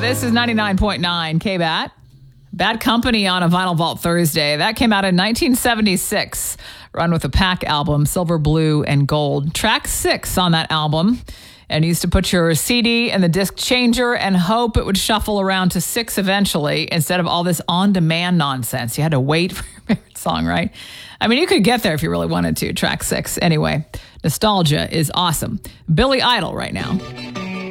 This is 99.9 KBAT. Bad Company on a Vinyl Vault Thursday. That came out in 1976. Run with the Pack album, Silver, Blue, and Gold. Track 6 on that album. And you used to put your CD in the disc changer and hope it would shuffle around to 6 eventually instead of all this on-demand nonsense. You had to wait for your favorite song, right? I mean, you could get there if you really wanted to. Track 6. Anyway, nostalgia is awesome. Billy Idol right now.